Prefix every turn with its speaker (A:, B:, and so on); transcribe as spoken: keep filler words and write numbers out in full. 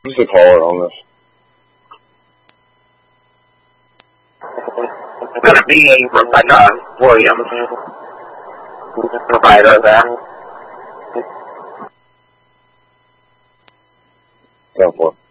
A: Who's the caller on this?
B: It's going to be Rebecca Williams, provider there.
A: Go for it.